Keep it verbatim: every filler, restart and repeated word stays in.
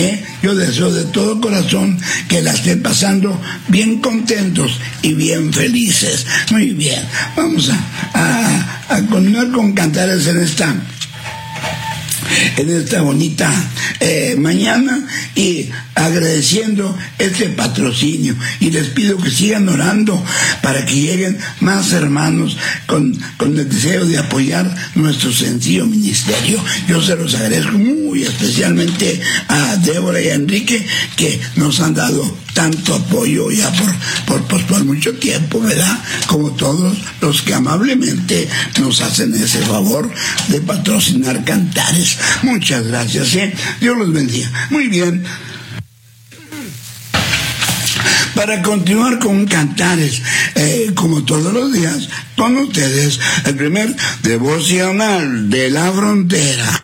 ¿eh? Yo deseo de todo corazón que la estén pasando bien contentos y bien felices. Muy bien, vamos a, a, a continuar con cantares en esta en esta bonita eh, mañana, y agradeciendo este patrocinio, y les pido que sigan orando para que lleguen más hermanos con, con el deseo de apoyar nuestro sencillo ministerio. Yo se los agradezco muy especialmente a Débora y a Enrique, que nos han dado tanto apoyo ya por, por, por, por mucho tiempo, ¿verdad? Como todos los que amablemente nos hacen ese favor de patrocinar Cantares. Muchas gracias, ¿eh? Dios los bendiga. Muy bien. Para continuar con Cantares, eh, como todos los días, con ustedes, el primer devocional de la frontera.